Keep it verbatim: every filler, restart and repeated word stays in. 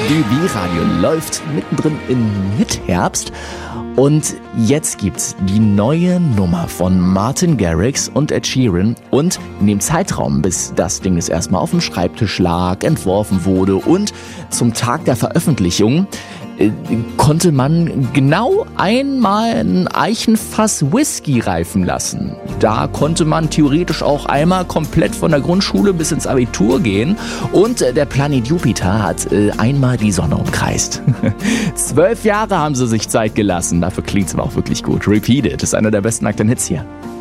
B B-Radio läuft mittendrin im Mitherbst. Und jetzt gibt's die neue Nummer von Martin Garrix und Ed Sheeran. Und in dem Zeitraum, bis das Ding jetzt erstmal auf dem Schreibtisch lag, entworfen wurde und zum Tag der Veröffentlichung, äh, konnte man genau einmal ein Eichenfass Whisky reifen lassen. Da konnte man theoretisch auch einmal komplett von der Grundschule bis ins Abitur gehen. Und äh, der Planet Jupiter hat äh, einmal die Sonne umkreist. Zwölf Jahre haben sie sich Zeit gelassen. Dafür klingt's aber auch wirklich gut. Repeat It ist einer der besten aktuellen Hits hier.